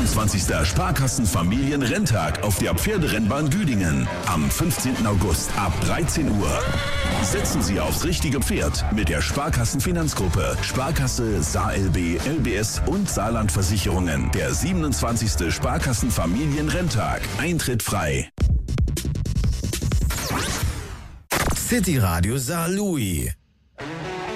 27. Sparkassenfamilienrenntag auf der Pferderennbahn Düdingen am 15. August ab 13 Uhr. Setzen Sie aufs richtige Pferd mit der Sparkassenfinanzgruppe, Sparkasse, SaLB, LBS und Saarlandversicherungen. Der 27. Sparkassenfamilienrenntag. Eintritt frei. City Radio Saarlouis.